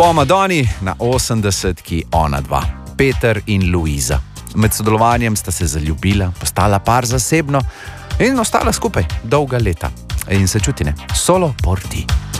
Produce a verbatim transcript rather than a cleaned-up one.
Po Madoni na osemdesetki ona dva, Peter in Luiza. Med sodelovanjem sta se zaljubila, postala par zasebno in ostala skupaj dolga leta. In se čuti, ne? Solo por ti.